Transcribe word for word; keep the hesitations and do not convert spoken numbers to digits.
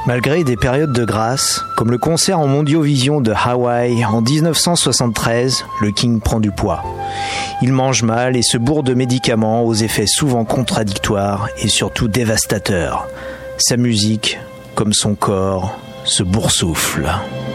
Malgré des périodes de grâce, comme le concert en Mondiovision de Hawaï en dix-neuf cent soixante-treize, le King prend du poids. Il mange mal et se bourre de médicaments aux effets souvent contradictoires et surtout dévastateurs. Sa musique, comme son corps, se boursoufle.